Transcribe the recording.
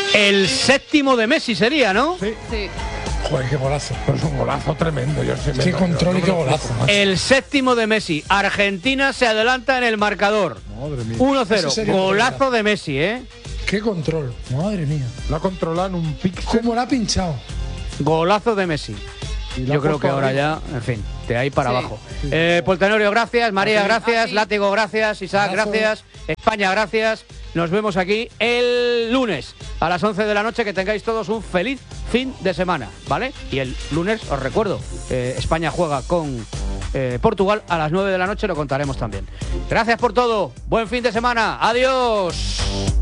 El séptimo de Messi sería, ¿no? Sí. Joder, qué golazo. Pues un golazo tremendo. Qué control y qué golazo, macho. El séptimo de Messi. Argentina se adelanta en el marcador. Madre mía. 1-0. Golazo de Messi, ¿eh? Qué control. Madre mía. Lo ha controlado en un píxel. ¿Cómo la ha pinchado? Golazo de Messi. Yo creo que ahora ya, en fin, de ahí para abajo. Poltenorio, gracias. María, gracias. Látigo, gracias. Isaac, gracias. España, gracias. Nos vemos aquí el lunes a las 11 de la noche. Que tengáis todos un feliz fin de semana, ¿vale? Y el lunes, os recuerdo, España juega con Portugal a las 9 de la noche. Lo contaremos también. Gracias por todo. Buen fin de semana. Adiós.